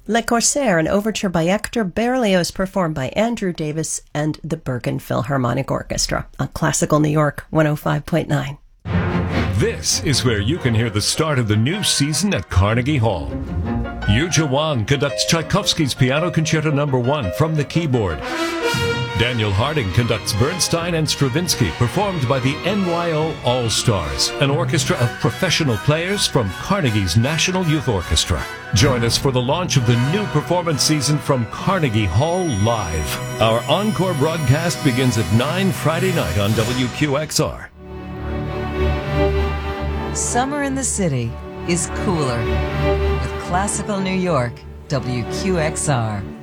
Le Corsaire, an overture by Hector Berlioz, performed by Andrew Davis and the Bergen Philharmonic Orchestra on Classical New York 105.9. This is where you can hear the start of the new season at Carnegie Hall. Yuja Wang conducts Tchaikovsky's Piano Concerto No. 1 from the keyboard. Daniel Harding conducts Bernstein and Stravinsky, performed by the NYO All-Stars, an orchestra of professional players from Carnegie's National Youth Orchestra. Join us for the launch of the new performance season from Carnegie Hall Live. Our encore broadcast begins at 9 Friday night on WQXR. Summer in the city is cooler with Classical New York, WQXR.